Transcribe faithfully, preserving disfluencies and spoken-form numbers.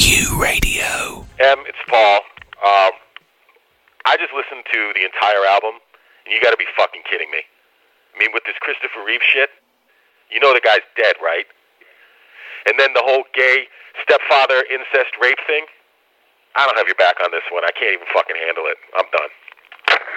Q Radio. Em, it's Paul. Um, I just listened to the entire album, and you gotta be fucking kidding me. I mean, with this Christopher Reeve shit, you know the guy's dead, right? And then the whole gay stepfather incest rape thing. I don't have your back on this one. I can't even fucking handle it. I'm done.